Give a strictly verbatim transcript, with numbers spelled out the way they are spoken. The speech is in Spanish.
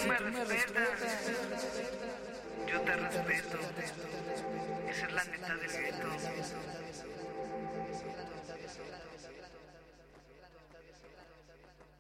me respetas, yo te respeto. Esa es la neta del gueto.